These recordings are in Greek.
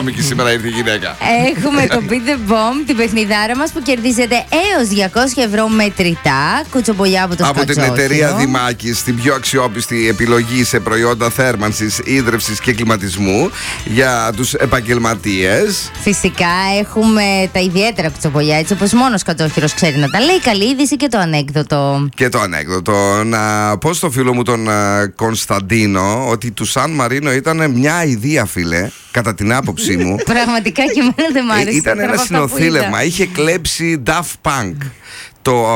βρώμικη σήμερα ήρθε η γυναίκα. Έχουμε το Beat the Bomb, την παιχνιδάρα μας που κερδίζετε έως 200 ευρώ μετρητά. Κουτσομπολιά από το Σκατσόχυρο. Από την εταιρεία Δημάκης, την πιο αξιόπιστη επιλογή σε προϊόντα θέρμανσης, ίδρυυσης και κλιματισμού για τους επαγγελματίες. Φυσικά έχουμε τα ιδιαίτερα κουτσομπολιά, έτσι όπως μόνο ο Σκατσόχυρος ξέρει να τα λέει. Καλή είδηση και το ανέκδοτο. Και το ανέκδοτο. Να πω στο φίλο μου τον Κωνσταντίνο ότι του Σαν Μαρίνο ήταν μια αηδία, φίλε, κατά την άποψή μου. Πραγματικά και εμένα δεν μ' άρεσε. Ήταν ένα συνοθήλευμα. Είχε κλέψει Daft Punk. Το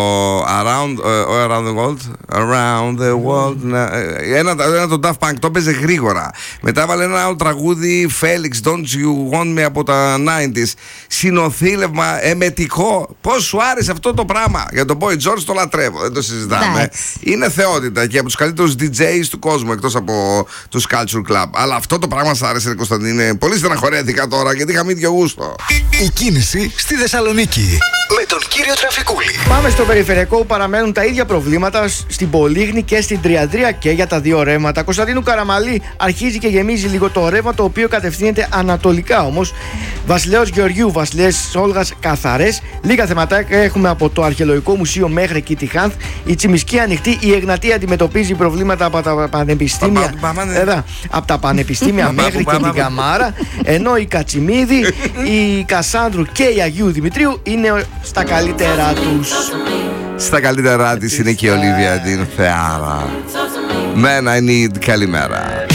Around the World. Ένα το Daft Punk, το έπαιζε γρήγορα. Μετά βάλε ένα άλλο τραγούδι, Felix, Don't You Want Me, από τα 90s. Συνοθήλευμα, εμετικό. Πώς σου άρεσε αυτό το πράγμα? Για τον Boy George το λατρεύω, δεν το συζητάμε. Είναι θεότητα και από τους καλύτερους DJs του κόσμου, εκτός από τους Culture Club. Αλλά αυτό το πράγμα σ' άρεσε, Κωνσταντίνε? Πολύ στεναχωρέθηκα τώρα γιατί είχαμε ίδιο γούστο. Η κίνηση στη Θεσσαλονίκη με τον κύριο Τραφικούλη. Πάμε στο περιφερειακό που παραμένουν τα ίδια προβλήματα στην Πολύγνη και στην Τριαδρία και για τα δύο ρεύματα. Κωνσταντίνου Καραμαλή αρχίζει και γεμίζει λίγο το ρεύμα, το οποίο κατευθύνεται ανατολικά όμως. Βασιλέως Γεωργίου, Βασιλέας Όλγας καθαρές. Λίγα θεματάκια έχουμε από το Αρχαιολογικό Μουσείο μέχρι εκεί τη Χάνθ. Η Τσιμισκή ανοιχτή. Η Εγνατία αντιμετωπίζει προβλήματα από τα πανεπιστήμια. Από τα πανεπιστήμια μέχρι και την Καμάρα. Ενώ η Κατσιμίδη, η Κασάνδρου και η Αγίου Δημητρίου είναι στα καλύτερά τους. Στα καλύτερά της είναι και η Ολίβια την Θεάρα. Μένα είναι η καλημέρα.